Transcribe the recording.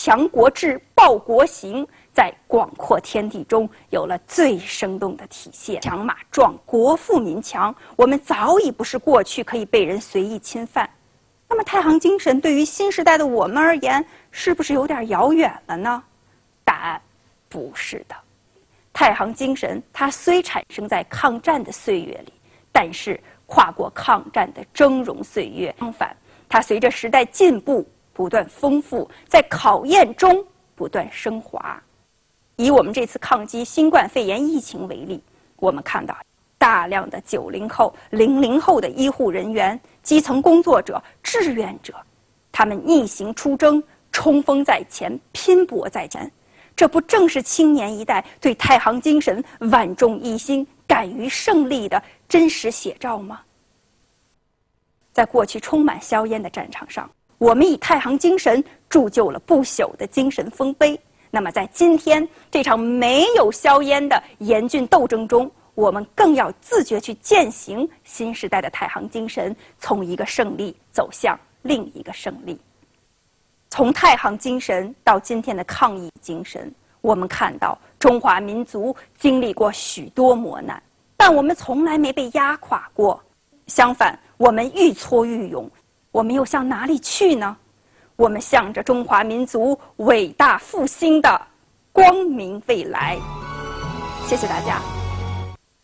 强国志、报国行，在广阔天地中有了最生动的体现。强马壮，国富民强，我们早已不是过去可以被人随意侵犯。那么太行精神对于新时代的我们而言，是不是有点遥远了呢？答案不是的。太行精神它虽产生在抗战的岁月里，但是跨过抗战的峥嵘岁月，相反，它随着时代进步不断丰富，在考验中不断升华。以我们这次抗击新冠肺炎疫情为例，我们看到大量的90后、00后的医护人员、基层工作者、志愿者，他们逆行出征，冲锋在前，拼搏在前。这不正是青年一代对太行精神万众一心、敢于胜利的真实写照吗？在过去充满硝烟的战场上，我们以太行精神铸就了不朽的精神丰碑。那么在今天这场没有硝烟的严峻斗争中，我们更要自觉去践行新时代的太行精神，从一个胜利走向另一个胜利。从太行精神到今天的抗疫精神，我们看到中华民族经历过许多磨难，但我们从来没被压垮过。相反，我们愈挫愈勇。我们又向哪里去呢？我们向着中华民族伟大复兴的光明未来。谢谢大家。